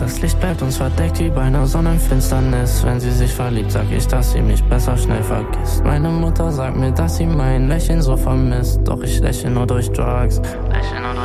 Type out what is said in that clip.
Das Licht bleibt uns verdeckt wie bei einer Sonnenfinsternis. Wenn sie sich verliebt, sag ich, dass sie mich besser schnell vergisst. Meine Mutter sagt mir, dass sie mein Lächeln so vermisst. Doch ich lächle nur durch Drugs.